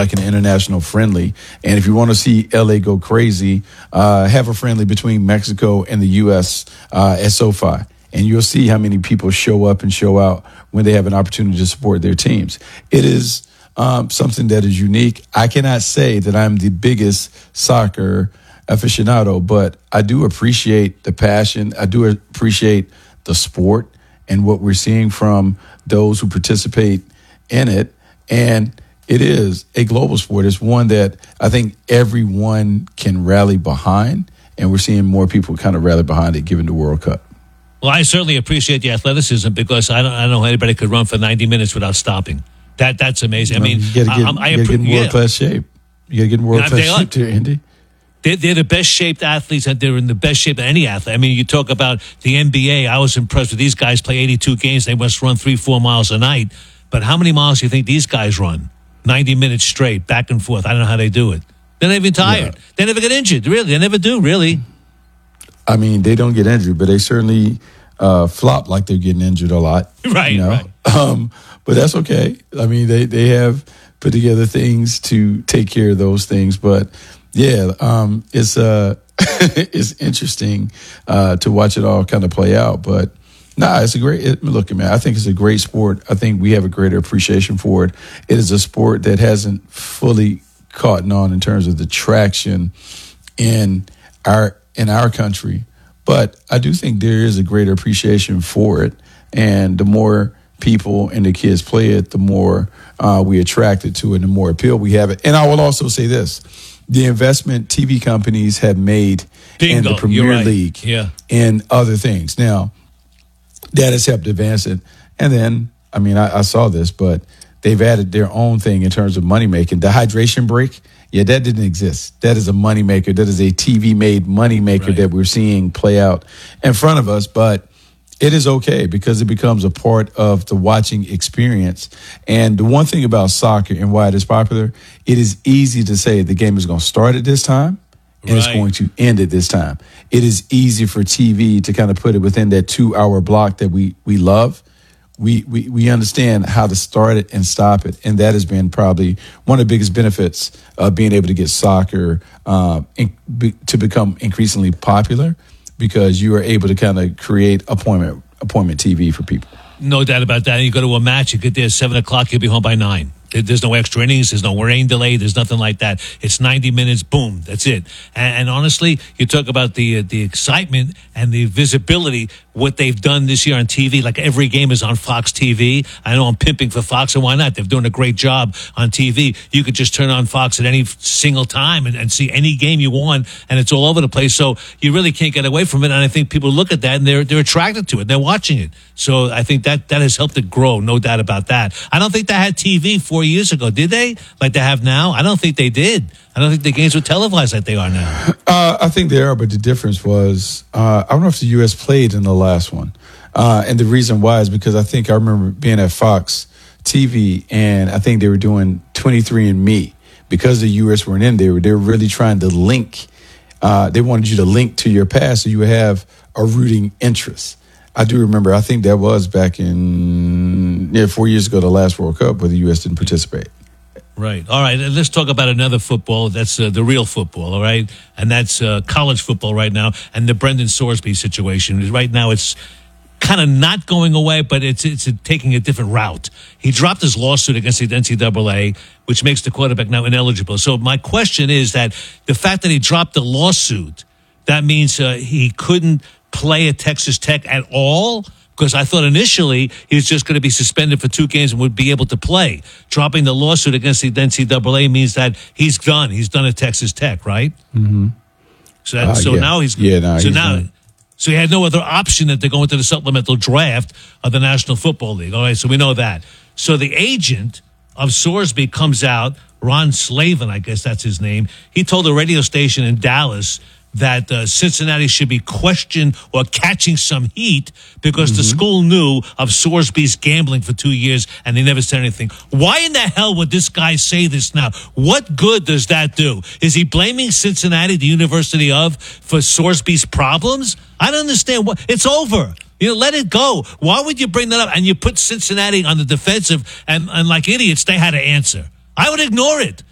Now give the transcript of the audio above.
like an international friendly. And if you want to see LA go crazy, have a friendly between Mexico and the U.S. At SoFi. And you'll see how many people show up and show out when they have an opportunity to support their teams. It is something that is unique. I cannot say that I'm the biggest soccer aficionado, but I do appreciate the passion. I do appreciate the sport and what we're seeing from those who participate in it. And it is a global sport. It's one that I think everyone can rally behind, and we're seeing more people kind of rally behind it given the World Cup. Well, I certainly appreciate the athleticism because I don't know how anybody could run for 90 minutes without stopping. That's amazing. I mean, you got to get in world-class shape. You got to get in world-class shape too, Andy. They're the best-shaped athletes, and they're in the best shape of any athlete. I mean, you talk about the NBA. I was impressed with these guys play 82 games. They must run 3-4 miles a night. But how many miles do you think these guys run? 90 minutes straight, back and forth. I don't know how they do it. They're not even tired. Yeah. They never get injured, really. They never do, really. I mean, they don't get injured, but they certainly flop like they're getting injured a lot. Right, right. But that's okay. I mean, they have put together things to take care of those things. But, yeah, it's it's interesting to watch it all kind of play out. But, it's a great look, man. I think it's a great sport. I think we have a greater appreciation for it. It is a sport that hasn't fully caught on in terms of the traction in our country. But I do think there is a greater appreciation for it. And the more people and the kids play it, the more we attracted to it, and the more appeal we have it. And I will also say this. The investment TV companies have made in the Premier League and other things. Now, that has helped advance it. And then, I mean, I saw this, but they've added their own thing in terms of money making. The hydration break, that didn't exist. That is a moneymaker. That is a TV-made moneymaker that we're seeing play out in front of us. But it is okay because it becomes a part of the watching experience. And the one thing about soccer and why it is popular, it is easy to say the game is going to start at this time and it's going to end at this time. It is easy for TV to kind of put it within that 2-hour block that we love. We understand how to start it and stop it. And that has been probably one of the biggest benefits of being able to get soccer to become increasingly popular, because you are able to kind of create appointment TV for people. No doubt about that. You go to a match, you get there at 7 o'clock, you'll be home by 9. There's no extra innings. There's no rain delay. There's nothing like that. It's 90 minutes. Boom. That's it. And honestly, you talk about the excitement and the visibility, what they've done this year on TV. Like every game is on Fox TV. I know I'm pimping for Fox, and why not? They're doing a great job on TV. You could just turn on Fox at any single time and see any game you want, and it's all over the place. So you really can't get away from it. And I think people look at that and they're attracted to it. They're watching it. So I think that has helped it grow. No doubt about that. I don't think they had TV 4 years ago, did they? Like they have now? I don't think they did. I don't think the games were televised like they are now. I think they are, but the difference was, I don't know if the U.S. played in the last one. And the reason why is because I think I remember being at Fox TV, and I think they were doing 23andMe. Because the U.S. weren't in there, they were really trying to link. They wanted you to link to your past so you would have a rooting interest. I do remember, I think that was back in 4 years ago, the last World Cup, where the U.S. didn't participate. Right. All right. Let's talk about another football. That's the real football, all right? And that's college football right now, and the Brendan Sorsby situation. Right now it's kind of not going away, but it's taking a different route. He dropped his lawsuit against the NCAA, which makes the quarterback now ineligible. So my question is that the fact that he dropped the lawsuit, that means he couldn't play at Texas Tech at all? Because I thought initially he was just going to be suspended for 2 games and would be able to play. Dropping the lawsuit against the NCAA means that he's done. He's done at Texas Tech, right? Mm-hmm. Now he's so he had no other option than to go into the supplemental draft of the National Football League. All right, so we know that. So the agent of Sorsby comes out, Ron Slavin, I guess that's his name. He told a radio station in Dallas that Cincinnati should be questioned or catching some heat because the school knew of Sorsby's gambling for 2 years and they never said anything. Why in the hell would this guy say this now? What good does that do? Is he blaming Cincinnati, the University of, for Sorsby's problems? I don't understand. It's over. Let it go. Why would you bring that up? And you put Cincinnati on the defensive and like idiots, they had to answer. I would ignore it.